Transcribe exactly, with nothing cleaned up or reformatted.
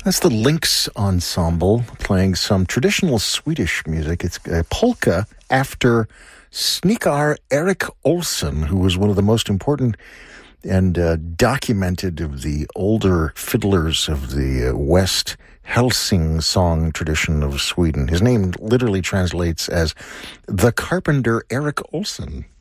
That's the Lynx Ensemble playing some traditional Swedish music. It's a polka after Snikar Erik Olsson, who was one of the most important and uh, documented of the older fiddlers of the uh, West Helsing song tradition of Sweden. His name literally translates as the carpenter Erik Olsson.